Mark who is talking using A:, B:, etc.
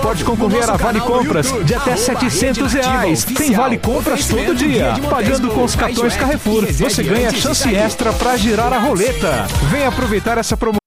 A: pode concorrer a Vale Compras de até R$700. Tem Vale Compras todo dia. Pagando com os cartões Carrefour, você ganha chance extra para girar a roleta. Venha aproveitar essa promoção.